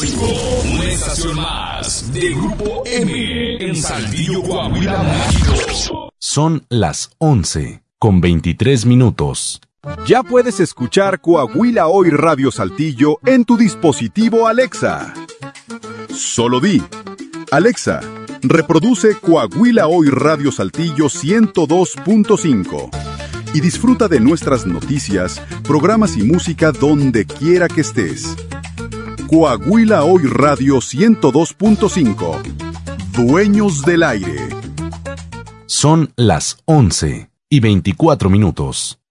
100.5, una estación más de Grupo M en Saltillo, Coahuila, México. Son las 11:23. Ya puedes escuchar Coahuila Hoy Radio Saltillo en tu dispositivo Alexa. Solo di: Alexa, reproduce Coahuila Hoy Radio Saltillo 102.5 y disfruta de nuestras noticias, programas y música donde quiera que estés. Coahuila Hoy Radio 102.5. Dueños del aire. Son las 11:24.